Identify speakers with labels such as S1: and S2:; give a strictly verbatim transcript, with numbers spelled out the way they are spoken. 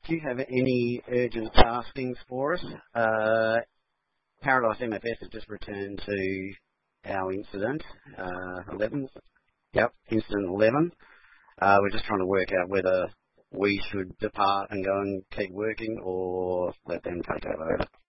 S1: do you have any urgent taskings for us? Uh, Paradise M F S has just returned to our incident, uh, eleven. Yep, incident eleven. Uh, we're just trying to work out whether we should depart and go and keep working or let them take over.